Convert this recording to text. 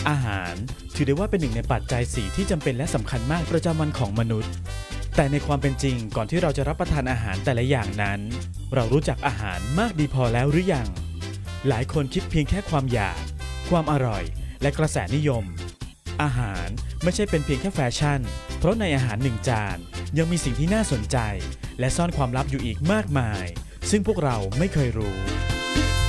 อาหารถือได้ว่าเป็นหนึ่งในปัจจัยสี่ที่จำเป็นและสำคัญมากประจำวันของมนุษย์แต่ในความเป็นจริงก่อนที่เราจะรับประทานอาหารแต่ละอย่างนั้นเรารู้จักอาหารมากดีพอแล้วหรือยังหลายคนคิดเพียงแค่ความอยากความอร่อยและกระแสนิยมอาหารไม่ใช่เป็นเพียงแค่แฟชั่นเพราะในอาหารหนึ่งจานยังมีสิ่งที่น่าสนใจและซ่อนความลับอยู่อีกมากมายซึ่งพวกเราไม่เคยรู้